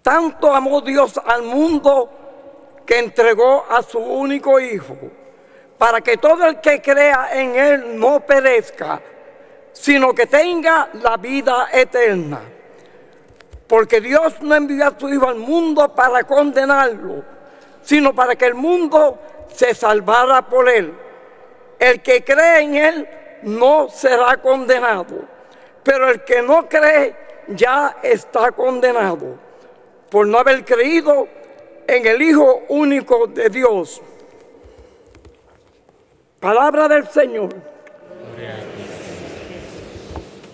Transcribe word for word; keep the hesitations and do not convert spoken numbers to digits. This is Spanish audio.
Tanto amó Dios al mundo que entregó a su único Hijo, para que todo el que crea en Él no perezca, sino que tenga la vida eterna. Porque Dios no envió a su Hijo al mundo para condenarlo, sino para que el mundo se salvara por Él. El que cree en Él no será condenado, pero el que no cree ya está condenado, por no haber creído en el Hijo único de Dios. Palabra del Señor.